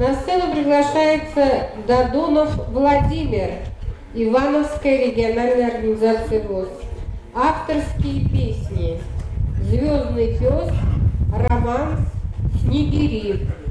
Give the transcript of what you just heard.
На сцену приглашается Додонов Владимир, Ивановская региональная организация ВОС. Авторские песни: «Звездный пес», «Романс», «Снегири».